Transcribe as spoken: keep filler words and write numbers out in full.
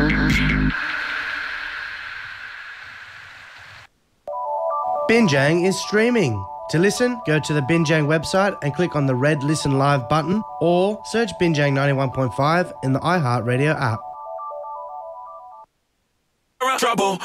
Binjang is streaming. To listen, go to the Binjang website and click on the red Listen Live button or search Binjang ninety-one point five in the iHeartRadio app. Trouble.